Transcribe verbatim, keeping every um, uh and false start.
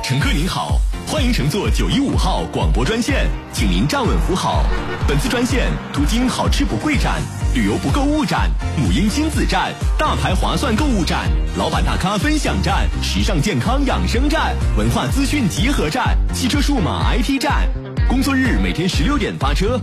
乘客您好，欢迎乘坐九一五号广播专线，请您站稳扶好。本次专线途经好吃不贵站、旅游不购物站、母婴亲子站、大牌划算购物站、老板大咖分享站、时尚健康养生站、文化资讯集合站、汽车数码 I T 站。工作日每天十六点发车，